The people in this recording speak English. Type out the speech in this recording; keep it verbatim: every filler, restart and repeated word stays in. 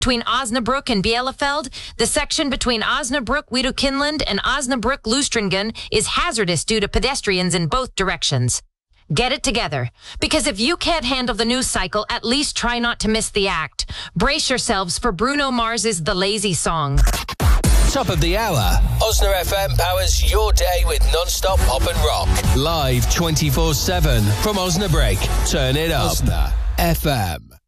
between Osnabrück and Bielefeld, the section between Osnabrück, Wedekinland, and Osnabrück, Lustringen is hazardous due to pedestrians in both directions. Get it together, because if you can't handle the news cycle, at least try not to miss the act. Brace yourselves for Bruno Mars's The Lazy Song. Top of the hour. Osna F M powers your day with non-stop pop and rock. Live twenty-four seven from Osnabrück. Turn it up. Osna F M.